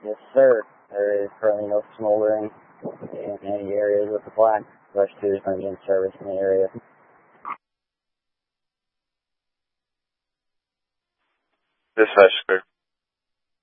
Yes, sir. There is currently no smoldering in any areas with the flag. Rush 2 is going to be in service in the area. Dispatch, clear.